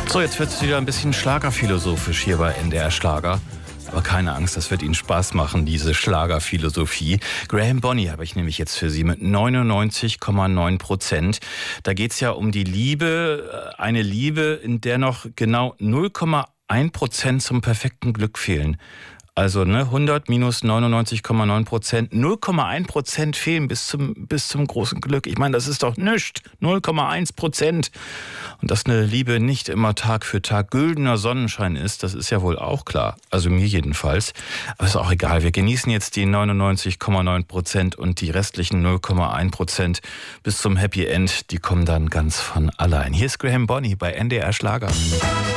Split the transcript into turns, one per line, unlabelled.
So, jetzt wird es wieder ein bisschen schlagerphilosophisch hier bei NDR Schlager. Aber keine Angst, das wird Ihnen Spaß machen, diese Schlagerphilosophie. Graham Bonny habe ich nämlich jetzt für Sie mit 99,9%. Da geht es ja um die Liebe, eine Liebe, in der noch genau 0,1% zum perfekten Glück fehlen. Also 100 minus 99,9%, 0,1% fehlen bis zum großen Glück. Ich meine, das ist doch nichts. 0,1%. Und dass eine Liebe nicht immer Tag für Tag güldener Sonnenschein ist, das ist ja wohl auch klar. Also mir jedenfalls. Aber ist auch egal. Wir genießen jetzt die 99,9% und die restlichen 0,1% bis zum Happy End. Die kommen dann ganz von allein. Hier ist Graham Bonny bei NDR Schlager.